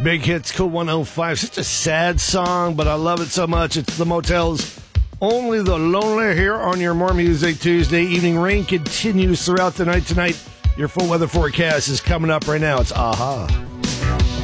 Big Hits, Cool 105. Such a sad song, but I love it so much. It's the Motels. Only the Lonely here on your More Music Tuesday evening. Rain continues throughout the night tonight. Your full weather forecast is coming up right now. It's AHA.